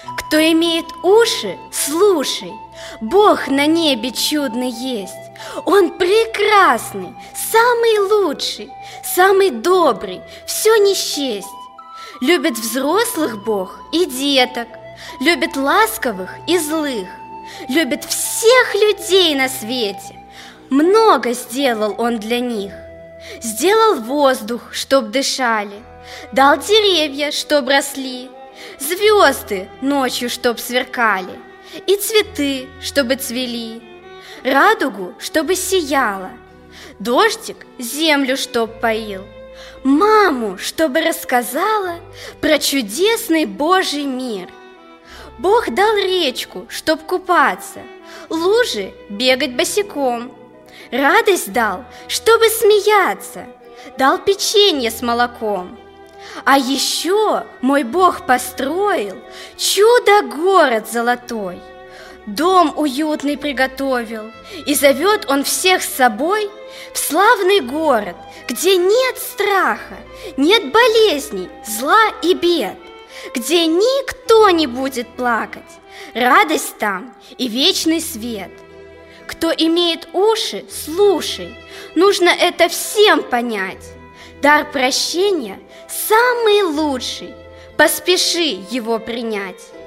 Кто имеет уши, слушай, Бог на небе чудный есть. Он прекрасный, самый лучший, самый добрый, все не счесть. Любит взрослых Бог и деток, любит ласковых и злых, любит всех людей на свете. Много сделал Он для них. Сделал воздух, чтоб дышали, дал деревья, чтоб росли, звезды ночью, чтоб сверкали, и цветы, чтобы цвели, радугу, чтобы сияла, дождик землю, чтоб поил, маму, чтобы рассказала про чудесный Божий мир. Бог дал речку, чтоб купаться, лужи бегать босиком, радость дал, чтобы смеяться, дал печенье с молоком. А еще мой Бог построил чудо-город золотой, дом уютный приготовил, и зовет Он всех с собой в славный город, где нет страха, нет болезней, зла и бед, где никто не будет плакать, радость там и вечный свет. Кто имеет уши, слушай, нужно это всем понять. Дар прощения самый лучший, поспеши его принять.